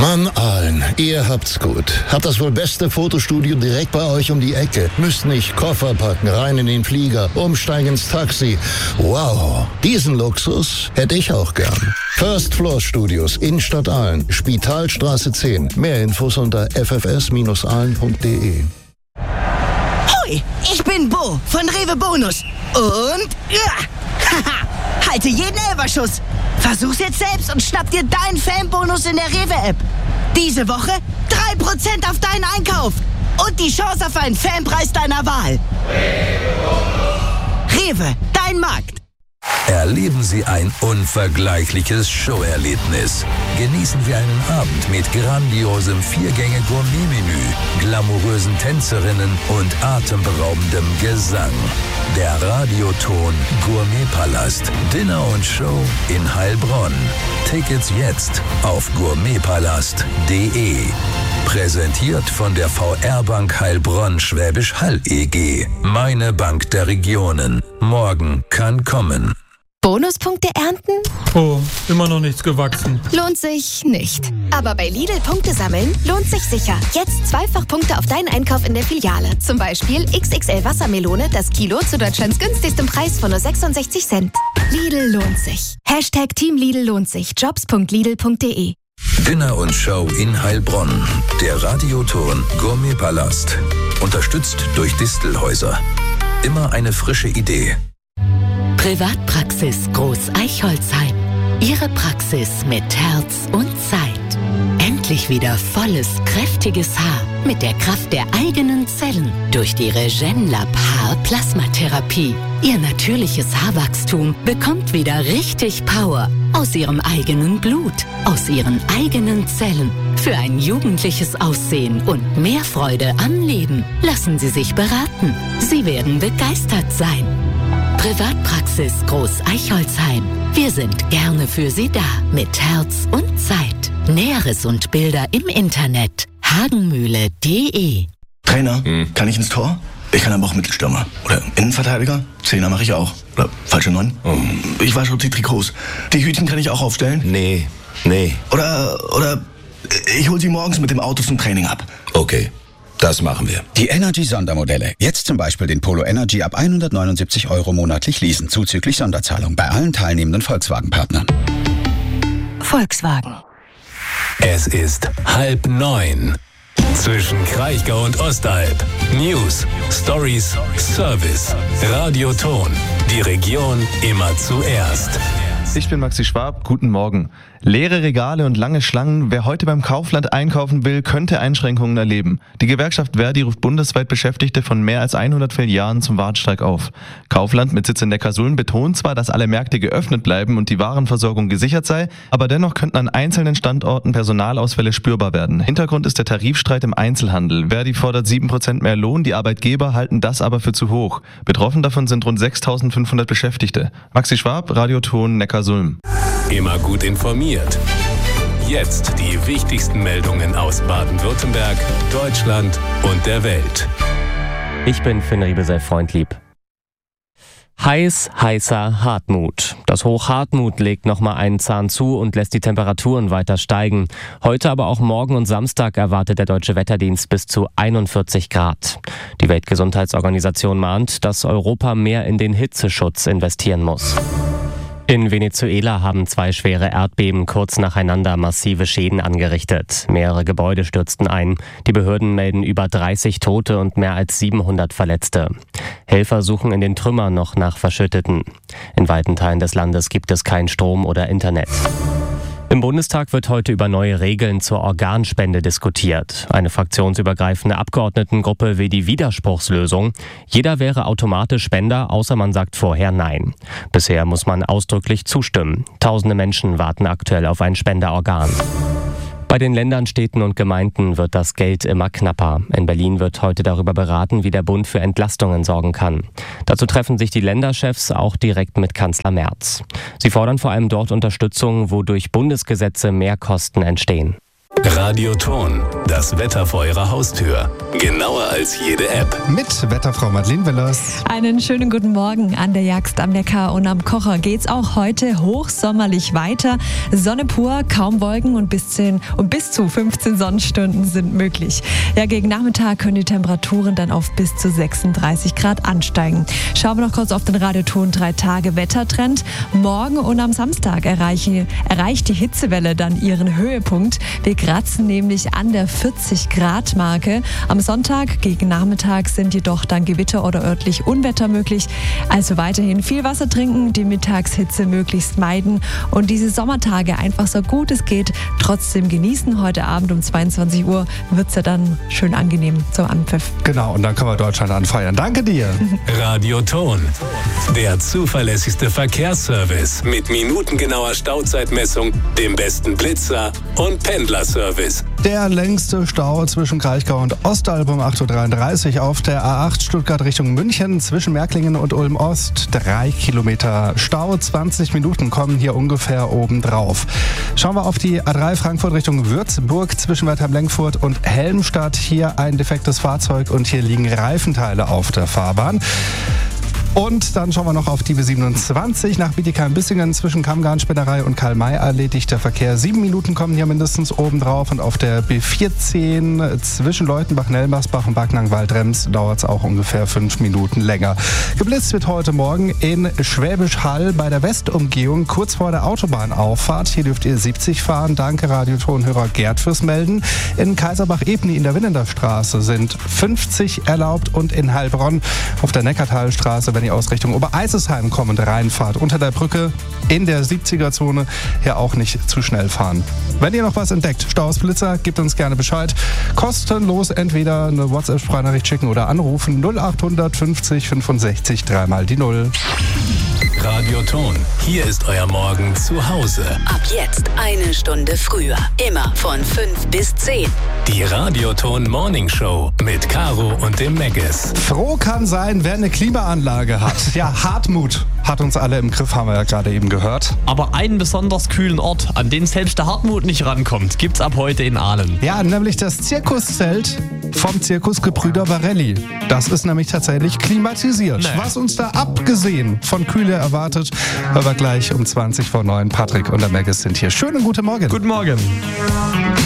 Mann, Aalen, ihr habt's gut. Habt das wohl beste Fotostudio direkt bei euch um die Ecke. Müsst nicht Koffer packen, rein in den Flieger, umsteigen ins Taxi. Wow, diesen Luxus hätte ich auch gern. First Floor Studios, Innenstadt Aalen, Spitalstraße 10. Mehr Infos unter ffs-aalen.de. Hoi, ich bin Bo von Rewe Bonus. Und halte jeden Elferschuss. Versuch's jetzt selbst und schnapp dir deinen Fanbonus in der Rewe-App. Diese Woche 3% auf deinen Einkauf. Und die Chance auf einen Fanpreis deiner Wahl. Rewe, dein Markt. Erleben Sie ein unvergleichliches Showerlebnis. Genießen Sie einen Abend mit grandiosem 4-Gänge-Gourmet-Menü, glamourösen Tänzerinnen und atemberaubendem Gesang. Der Radioton Gourmetpalast. Dinner und Show in Heilbronn. Tickets jetzt auf gourmetpalast.de. Präsentiert von der VR-Bank Heilbronn Schwäbisch Hall e.G. Meine Bank der Regionen. Morgen kann kommen. Bonuspunkte ernten? Oh, immer noch nichts gewachsen. Lohnt sich nicht. Aber bei Lidl Punkte sammeln lohnt sich sicher. Jetzt Zweifachpunkte auf deinen Einkauf in der Filiale. Zum Beispiel XXL Wassermelone, das Kilo zu Deutschlands günstigstem Preis von nur 66 Cent. Lidl lohnt sich. Hashtag Team Lidl lohnt sich. Jobs.lidl.de. Dinner und Show in Heilbronn. Der Radioton Gourmetpalast. Unterstützt durch Distelhäuser. Immer eine frische Idee. Privatpraxis Groß Eichholzheim. Ihre Praxis mit Herz und Zeit. Endlich wieder volles, kräftiges Haar mit der Kraft der eigenen Zellen durch die Regenlab Haarplasmatherapie. Ihr natürliches Haarwachstum bekommt wieder richtig Power aus ihrem eigenen Blut, aus ihren eigenen Zellen. Für ein jugendliches Aussehen und mehr Freude am Leben. Lassen Sie sich beraten. Sie werden begeistert sein. Privatpraxis Groß Eichholzheim. Wir sind gerne für Sie da mit Herz und Zeit. Näheres und Bilder im Internet hagenmühle.de. Trainer, kann ich ins Tor? Ich kann aber auch Mittelstürmer. Oder Innenverteidiger? Zehner mache ich auch. Oder falsche 9. Ich wasche die Trikots. Die Hütchen kann ich auch aufstellen? Nee. Oder ich hole sie morgens mit dem Auto zum Training ab. Okay, das machen wir. Die Energy-Sondermodelle. Jetzt zum Beispiel den Polo Energy ab 179 € monatlich leasen, zuzüglich Sonderzahlung bei allen teilnehmenden Volkswagen-Partnern. Volkswagen. Es ist 8:30. Zwischen Kraichgau und Ostalb. News, Stories, Service. Radioton. Die Region immer zuerst. Ich bin Maxi Schwab, guten Morgen. Leere Regale und lange Schlangen. Wer heute beim Kaufland einkaufen will, könnte Einschränkungen erleben. Die Gewerkschaft Verdi ruft bundesweit Beschäftigte von mehr als 100 Filialen zum Warnstreik auf. Kaufland mit Sitz in Neckarsulm betont zwar, dass alle Märkte geöffnet bleiben und die Warenversorgung gesichert sei, aber dennoch könnten an einzelnen Standorten Personalausfälle spürbar werden. Hintergrund ist der Tarifstreit im Einzelhandel. Verdi fordert 7% mehr Lohn, die Arbeitgeber halten das aber für zu hoch. Betroffen davon sind rund 6.500 Beschäftigte. Maxi Schwab, Radioton, Neckarsulm. Immer gut informiert. Jetzt die wichtigsten Meldungen aus Baden-Württemberg, Deutschland und der Welt. Ich bin Finn Riebesell Freundlieb. Heißer Hartmut. Das Hoch Hartmut legt nochmal einen Zahn zu und lässt die Temperaturen weiter steigen. Heute, aber auch morgen und Samstag erwartet der Deutsche Wetterdienst bis zu 41 Grad. Die Weltgesundheitsorganisation mahnt, dass Europa mehr in den Hitzeschutz investieren muss. In Venezuela haben 2 schwere Erdbeben kurz nacheinander massive Schäden angerichtet. Mehrere Gebäude stürzten ein. Die Behörden melden über 30 Tote und mehr als 700 Verletzte. Helfer suchen in den Trümmern noch nach Verschütteten. In weiten Teilen des Landes gibt es keinen Strom oder Internet. Im Bundestag wird heute über neue Regeln zur Organspende diskutiert. Eine fraktionsübergreifende Abgeordnetengruppe will die Widerspruchslösung. Jeder wäre automatisch Spender, außer man sagt vorher Nein. Bisher muss man ausdrücklich zustimmen. Tausende Menschen warten aktuell auf ein Spenderorgan. Bei den Ländern, Städten und Gemeinden wird das Geld immer knapper. In Berlin wird heute darüber beraten, wie der Bund für Entlastungen sorgen kann. Dazu treffen sich die Länderchefs auch direkt mit Kanzler Merz. Sie fordern vor allem dort Unterstützung, wo durch Bundesgesetze Mehrkosten entstehen. Radioton, das Wetter vor Ihrer Haustür. Genauer als jede App. Mit Wetterfrau Madeleine Willers. Einen schönen guten Morgen. An der Jagst, am Neckar und am Kocher geht's auch heute hochsommerlich weiter. Sonne pur, kaum Wolken und bis zu 15 Sonnenstunden sind möglich. Ja, gegen Nachmittag können die Temperaturen dann auf bis zu 36 Grad ansteigen. Schauen wir noch kurz auf den Radioton 3-Tage-Wettertrend. Morgen und am Samstag erreicht die Hitzewelle dann ihren Höhepunkt. Wir kratzen nämlich an der 40-Grad-Marke. Am Sonntag gegen Nachmittag sind jedoch dann Gewitter oder örtlich Unwetter möglich. Also weiterhin viel Wasser trinken, die Mittagshitze möglichst meiden und diese Sommertage einfach so gut es geht trotzdem genießen. Heute Abend um 22 Uhr wird es ja dann schön angenehm zum Anpfiff. Genau, und dann können wir Deutschland anfeiern. Danke dir. Radioton, der zuverlässigste Verkehrsservice mit minutengenauer Stauzeitmessung, dem besten Blitzer und Pendlerservice. Der längste Stau zwischen Kraichgau und Ostalb um 8.33 Uhr auf der A8 Stuttgart Richtung München zwischen Märklingen und Ulm-Ost. 3 Kilometer Stau, 20 Minuten kommen hier ungefähr obendrauf. Schauen wir auf die A3 Frankfurt Richtung Würzburg zwischen Wertheim-Lenkfurt und Helmstadt. Hier ein defektes Fahrzeug und hier liegen Reifenteile auf der Fahrbahn. Und dann schauen wir noch auf die B27 nach Bietigheim-Bissingen zwischen Kammgarn-Spinnerei und Karl-May-Allee. Dichter Verkehr. 7 Minuten kommen hier mindestens obendrauf. Und auf der B14 zwischen Leutenbach-Nelmersbach und Backnang-Waldrems dauert es auch ungefähr 5 Minuten länger. Geblitzt wird heute Morgen in Schwäbisch Hall bei der Westumgehung, kurz vor der Autobahnauffahrt. Hier dürft ihr 70 fahren. Danke Radiotonhörer Gerd fürs Melden. In Kaiserbach-Ebni in der Winnenderstraße sind 50 erlaubt und in Heilbronn auf der Neckartalstraße, wenn ihr aus Richtung Obereisesheim kommend reinfahrt, unter der Brücke in der 70er-Zone, hier auch nicht zu schnell fahren. Wenn ihr noch was entdeckt, Staus, Blitzer, gebt uns gerne Bescheid. Kostenlos entweder eine WhatsApp-Sprachnachricht schicken oder anrufen 0800 50 65 3 die 0. Radioton, hier ist euer Morgen zu Hause. Ab jetzt eine Stunde früher. Immer von 5 bis 10. Die Radioton Morning Show mit Caro und dem Meggis. Froh kann sein, wer eine Klimaanlage hat. Ja, Hartmut hat uns alle im Griff, haben wir ja gerade eben gehört. Aber einen besonders kühlen Ort, an den selbst der Hartmut nicht rankommt, gibt's ab heute in Aalen. Ja, nämlich das Zirkuszelt vom Zirkus Gebrüder Varelli. Das ist nämlich tatsächlich klimatisiert. Nee. Was uns da abgesehen von Kühle erwartet, hören wir gleich um 20 vor 9. Patrick und der Meggis sind hier. Schönen guten Morgen. Guten Morgen.